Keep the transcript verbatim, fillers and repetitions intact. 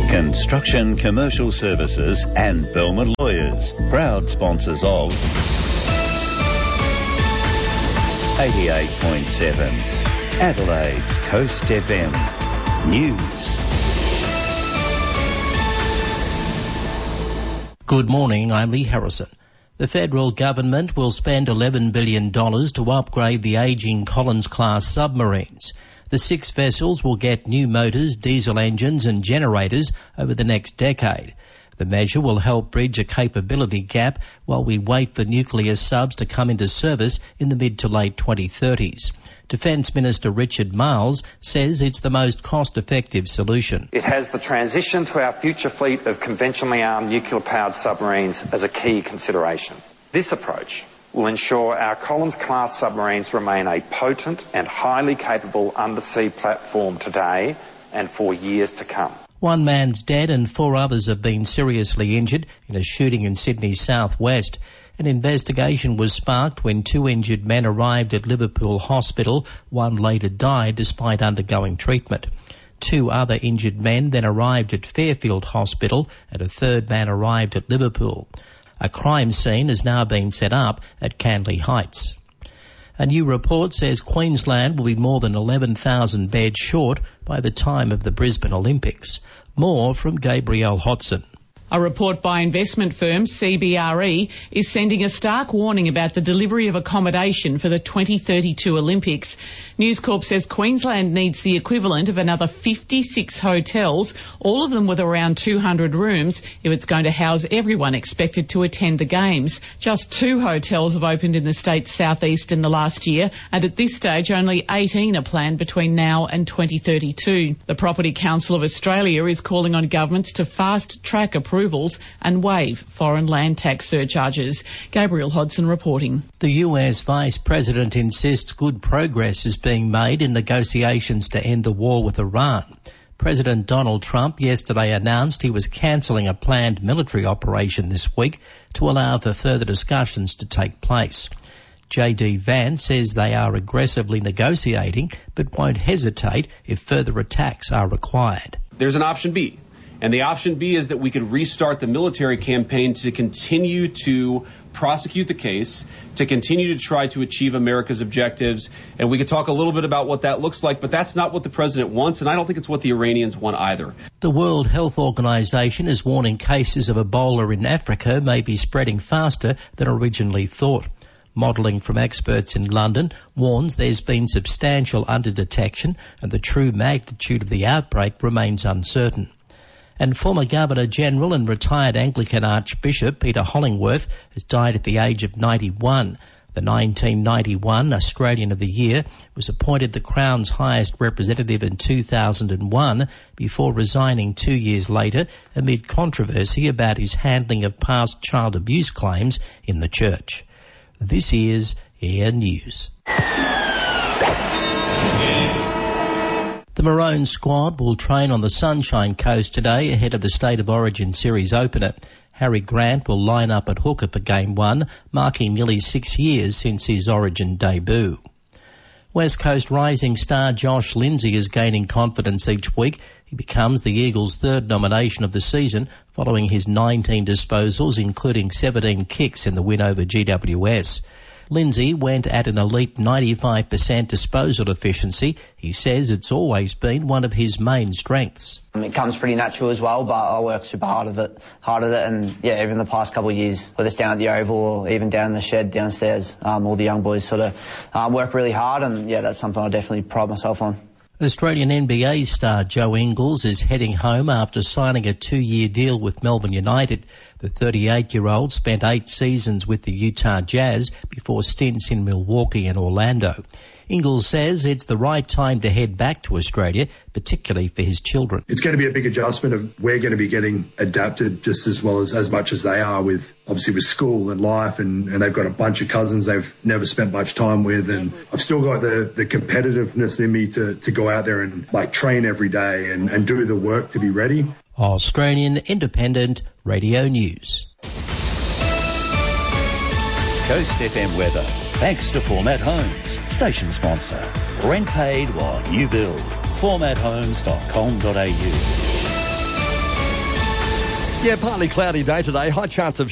Construction Commercial Services and Belmont Lawyers, proud sponsors of eighty-eight point seven, Adelaide's Coast F M. News. Good morning, I'm Lee Harrison. The federal government will spend eleven billion dollars to upgrade the ageing Collins-class submarines. The six vessels will get new motors, diesel engines and generators over the next decade. The measure will help bridge a capability gap while we wait for nuclear subs to come into service in the mid to late twenty thirties. Defence Minister Richard Marles says it's the most cost-effective solution. It has the transition to our future fleet of conventionally armed nuclear-powered submarines as a key consideration. This approach will ensure our Collins-class submarines remain a potent and highly capable undersea platform today and for years to come. One man's dead and four others have been seriously injured in a shooting in Sydney's southwest. An investigation was sparked when two injured men arrived at Liverpool Hospital. One later died despite undergoing treatment. Two other injured men then arrived at Fairfield Hospital and a third man arrived at Liverpool. A crime scene has now been set up at Canley Heights. A new report says Queensland will be more than eleven thousand beds short by the time of the Brisbane Olympics. More from Gabrielle Hodson. A report by investment firm C B R E is sending a stark warning about the delivery of accommodation for the twenty thirty-two Olympics. News Corp says Queensland needs the equivalent of another fifty-six hotels, all of them with around two hundred rooms, if it's going to house everyone expected to attend the Games. Just two hotels have opened in the state's southeast in the last year, and at this stage only eighteen are planned between now and twenty thirty-two. The Property Council of Australia is calling on governments to fast-track approval approvals and waive foreign land tax surcharges. Gabrielle Hodson reporting. The U S Vice President insists good progress is being made in negotiations to end the war with Iran. President Donald Trump yesterday announced he was cancelling a planned military operation this week to allow for further discussions to take place. J D Vance says they are aggressively negotiating but won't hesitate if further attacks are required. There's an option B. And the option B is that we could restart the military campaign to continue to prosecute the case, to continue to try to achieve America's objectives. And we could talk a little bit about what that looks like, but that's not what the president wants, and I don't think it's what the Iranians want either. The World Health Organization is warning cases of Ebola in Africa may be spreading faster than originally thought. Modelling from experts in London warns there's been substantial underdetection and the true magnitude of the outbreak remains uncertain. And former Governor-General and retired Anglican Archbishop Peter Hollingworth has died at the age of ninety-one. The nineteen ninety-one Australian of the Year was appointed the Crown's highest representative in two thousand one before resigning two years later amid controversy about his handling of past child abuse claims in the church. This is Air News. The Maroon squad will train on the Sunshine Coast today ahead of the State of Origin Series opener. Harry Grant will line up at hooker for Game one, marking nearly six years since his Origin debut. West Coast rising star Josh Lindsay is gaining confidence each week. He becomes the Eagles' third nomination of the season following his nineteen disposals, including seventeen kicks in the win over G W S. Lindsay went at an elite ninety-five percent disposal efficiency. He says it's always been one of his main strengths. It comes pretty natural as well, but I work super hard at it, hard at it, and yeah, even the past couple of years, whether it's down at the Oval or even down in the shed downstairs, um, all the young boys sort of um, work really hard, and yeah, that's something I definitely pride myself on. Australian N B A star Joe Ingles is heading home after signing a two-year deal with Melbourne United. The thirty-eight-year-old spent eight seasons with the Utah Jazz before stints in Milwaukee and Orlando. Ingles says it's the right time to head back to Australia, particularly for his children. It's going to be a big adjustment. Of we're going to be getting adapted just as well as as much as they are with, obviously, with school and life, and, and they've got a bunch of cousins they've never spent much time with, and I've still got the, the competitiveness in me to, to go out there and like train every day and, and do the work to be ready. Australian Independent Radio News. Coast F M weather, thanks to Format Homes, station sponsor. Rent paid while new build. format homes dot com dot a u. Yeah, partly cloudy day today. High chance of